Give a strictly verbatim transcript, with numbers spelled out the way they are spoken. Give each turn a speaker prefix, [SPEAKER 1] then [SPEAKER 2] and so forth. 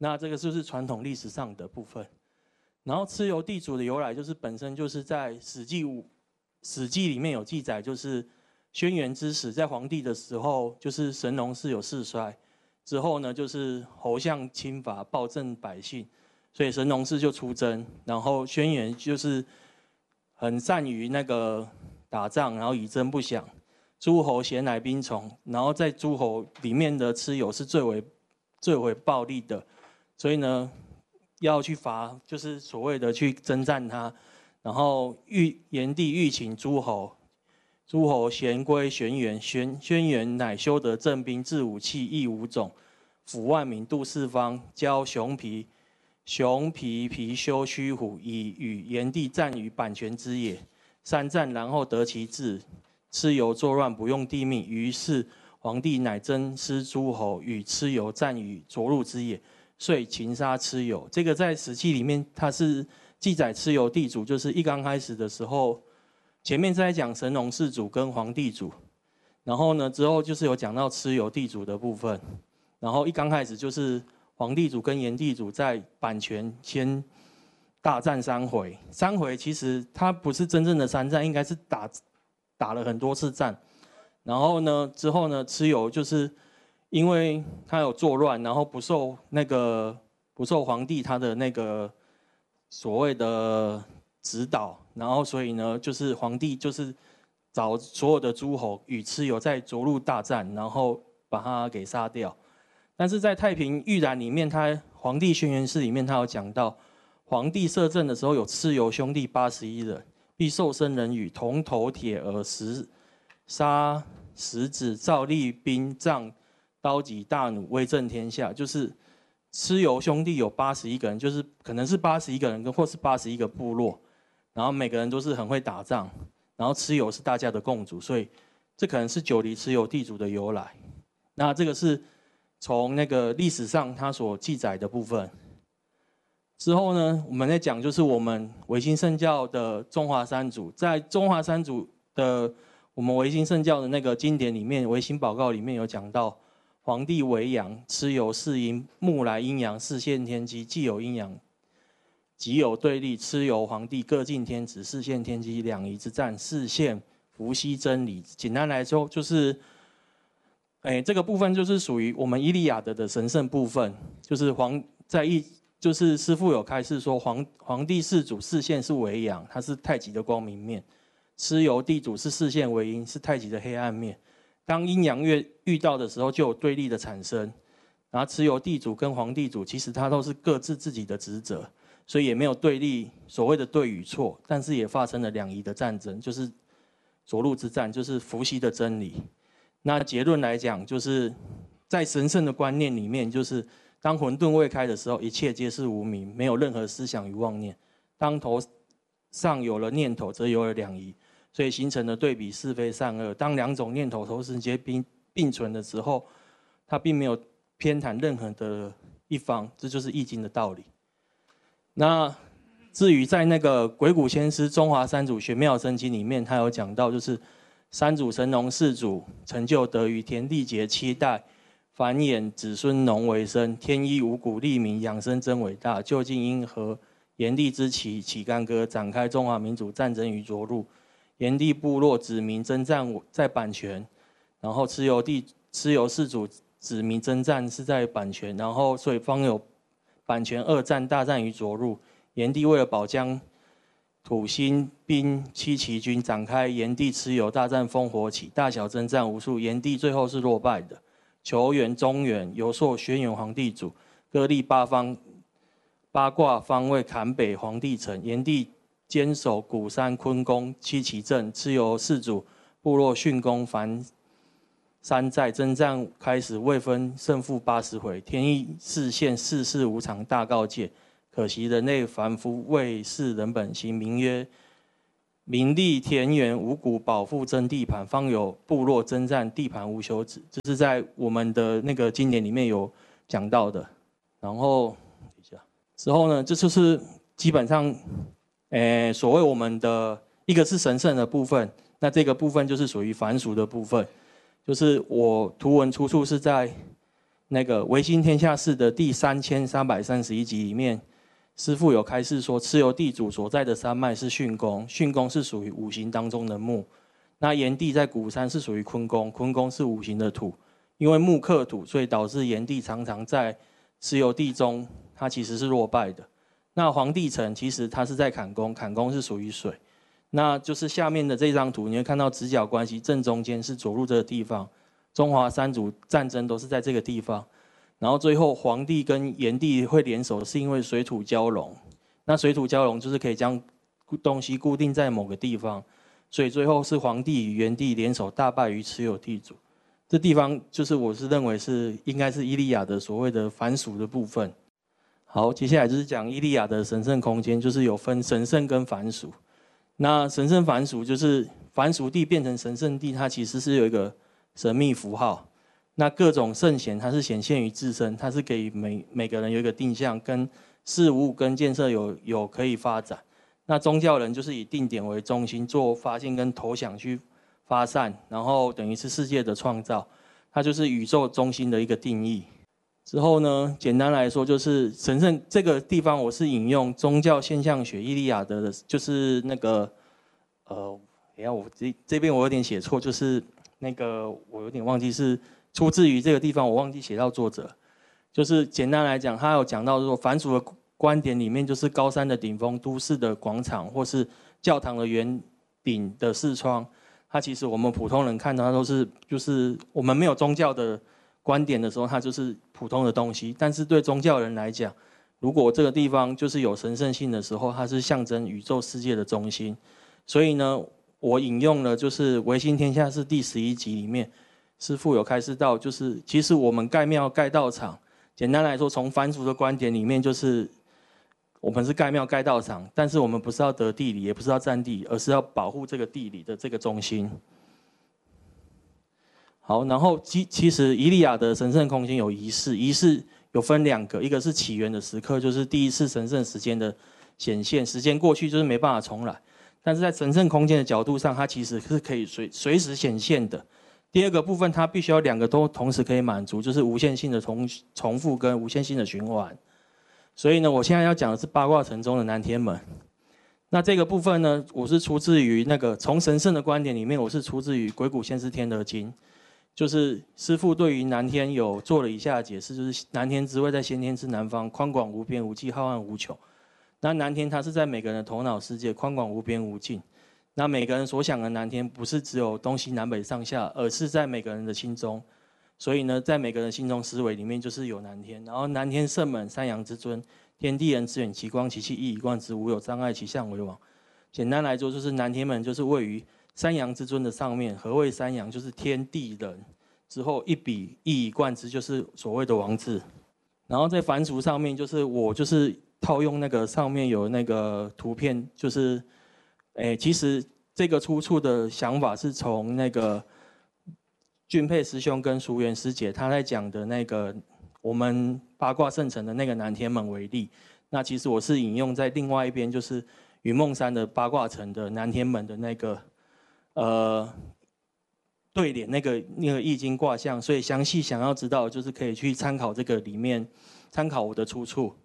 [SPEAKER 1] 那这个就是传统历史上的部分。然后蚩尤地主的由来，就是本身就是在《史记》五《史记》里面有记载，就是轩辕之始在黄帝的时候，就是神农氏有世衰，之后呢就是侯相侵伐，暴政百姓，所以神农氏就出征，然后轩辕就是很善于那个打仗，然后以征不响。诸侯咸乃兵从，然后在诸侯里面的蚩尤是最为最为暴力的，所以呢，要去伐，就是所谓的去征战他。然后欲炎帝欲请诸侯，诸侯咸归轩辕，轩轩辕乃修得正兵，制武器，役五种，抚万民，度四方，教熊皮，熊皮貔貅驱虎，以与炎帝战于阪泉之野。三战，然后得其志。蚩尤作乱，不用帝命，于是皇帝乃征师诸侯，与蚩尤战于涿鹿之野，遂擒杀蚩尤。这个在《史记》里面，它是记载蚩尤地主，就是一刚开始的时候，前面是在讲神农氏主跟黄地主，然后呢之后就是有讲到蚩尤地主的部分，然后一刚开始就是黄地主跟炎地主在阪泉先大战三回，三回其实它不是真正的三战，应该是打。打了很多次战，然后呢，之后呢，蚩尤就是因为他有作乱，然后不受那个不受皇帝他的那个所谓的指导，然后所以呢，就是皇帝就是找所有的诸侯与蚩尤在涿鹿大战，然后把他给杀掉。但是在太平御览里面，他皇帝轩辕氏里面他有讲到，皇帝摄政的时候有蚩尤兄弟八十一人。必受生人语，铜头铁额，石杀石子，照例兵杖，刀戟大弩，威震天下。就是蚩尤兄弟有八十一个人，就是可能是八十一个人，或是八十一个部落，然后每个人都是很会打仗，然后蚩尤是大家的共主，所以这可能是九黎蚩尤地主的由来。那这个是从那个历史上他所记载的部分。之后呢，我们在讲就是我们维新圣教的中华三祖，在中华三祖的我们维新圣教的那个经典里面，维新报告里面有讲到，皇帝为阳，蚩尤是阴，木来阴阳，四现天机，既有阴阳，即有对立，蚩尤皇帝各尽天职，四现天机，两仪之战，四现伏羲真理。简单来说，就是，哎，这个部分就是属于我们伊利亚德的神圣部分，就是皇在一。就是师父有开示说皇，皇帝世祖四现是为阳，他是太极的光明面；蚩尤地主是四现为阴，是太极的黑暗面。当阴阳月遇到的时候，就有对立的产生。然后蚩尤地主跟黄地主，其实他都是各自自己的职责，所以也没有对立所谓的对与错，但是也发生了两仪的战争，就是涿鹿之战，就是伏羲的真理。那结论来讲，就是在神圣的观念里面，就是。当混沌未开的时候，一切皆是无明，没有任何思想与妄念。当头上有了念头，则有了两仪，所以形成了对比是非善恶。当两种念头同时皆并并存的时候，它并没有偏袒任何的一方，这就是易经的道理。那至于在那个鬼谷先师中华三祖玄妙真经里面，他有讲到，就是三祖神农氏祖成就得于田地劫七代。繁衍子孙农为生，天衣五谷利民，养生真伟大。究竟因何炎帝之起起干戈，展开中华民族战争于涿鹿。炎帝部落子民征战在阪泉，然后蚩尤地蚩尤氏族子民征战是在阪泉，然后所以方有阪泉二战大战于涿鹿。炎帝为了保疆，土星兵七旗军展开炎帝蚩尤大战烽火起，大小征战无数，炎帝最后是落败的。求援中原，游说轩辕黄帝主，各立八方八卦方位，坎北黄帝城。炎帝坚守鼓山昆宫七旗阵，蚩尤氏族部落训攻樊山寨，征战开始未分胜负八十回，天意视线世事无常，大告诫。可惜人类凡夫为是人本行，名曰名利田园五谷保护争地盘，方有部落征战，地盘无休止。这是在我们的那个经典里面有讲到的。然后一下之后呢，这就是基本上，诶，所谓我们的一个是神圣的部分，那这个部分就是属于凡俗的部分。就是我图文出处是在那个维新天下事的第三千三百三十一集里面，师父有开示说，蚩尤地主所在的山脉是巽宫，巽宫是属于五行当中的木。那炎帝在鼓山是属于坤宫，坤宫是五行的土。因为木克土，所以导致炎帝常常在蚩尤地中，他其实是落败的。那黄帝城其实他是在坎宫，坎宫是属于水。那就是下面的这张图，你会看到直角关系正中间是左路这个地方，中华三族战争都是在这个地方。然后最后黄帝跟炎帝会联手，是因为水土交融。那水土交融就是可以将东西固定在某个地方，所以最后是黄帝与炎帝联手大败于蚩尤地主。这地方就是我是认为是应该是伊利亚的所谓的凡俗的部分。好，接下来就是讲伊利亚的神圣空间，就是有分神圣跟凡俗。那神圣凡俗就是凡俗地变成神圣地，它其实是有一个神秘符号。那各种圣贤它是显现于自身，它是给每每个人有一个定向，跟事物跟建设有有可以发展。那宗教人就是以定点为中心，做发现跟投降去发散，然后等于是世界的创造，它就是宇宙中心的一个定义。之后呢，简单来说就是神圣这个地方，我是引用宗教现象学伊利亚德的，就是那个呃，等一下我这这边我有点写错，就是那个我有点忘记是出自于这个地方，我忘记写到作者。就是简单来讲，他有讲到说凡俗的观点里面，就是高山的顶峰、都市的广场，或是教堂的圆顶的视窗，它其实我们普通人看到它都是就是我们没有宗教的观点的时候，它就是普通的东西。但是对宗教人来讲，如果这个地方就是有神圣性的时候，它是象征宇宙世界的中心。所以呢，我引用了就是《维新天下事》第十一集里面，师父有开示到，就是其实我们盖庙盖道场，简单来说，从凡俗的观点里面，就是我们是盖庙盖道场，但是我们不是要得地理，也不是要占地，而是要保护这个地理的这个中心。好，然后其其实伊利亚的神圣空间有仪式，仪式有分两个，一个是起源的时刻，就是第一次神圣时间的显现，时间过去就是没办法重来。但是在神圣空间的角度上，它其实是可以随随时显现的。第二个部分，它必须要两个都同时可以满足，就是无限性的重重复跟无限性的循环。所以呢，我现在要讲的是八卦城中的南天门。那这个部分呢，我是出自于那个从神圣的观点里面，我是出自于《鬼谷先师天德经》。就是师父对于南天有做了以下的解释，就是南天之位在先天之南方，宽广无边无际，浩瀚无穷。那南天它是在每个人的头脑世界，宽广无边无尽。那每个人所想的南天，不是只有东西南北上下，而是在每个人的心中。所以呢，在每个人心中思维里面，就是有南天。然后南天圣门，三阳之尊，天地人之远，其光其气一以贯之，无有障碍，其相为王。简单来说，就是南天门就是位于三阳之尊的上面。何谓三阳？就是天地人之后一笔一以贯之，就是所谓的王字。然后在凡俗上面，就是我就是套用那个上面有那个图片，就是，诶，其实这个出处的想法是从那个俊佩师兄跟淑媛师姐他在讲的那个我们八卦圣城的那个南天门为例。那其实我是引用在另外一边，就是云梦山的八卦城的南天门的那个呃对联那个那个易经卦象，所以详细想要知道，就是可以去参考这个里面，参考我的出处。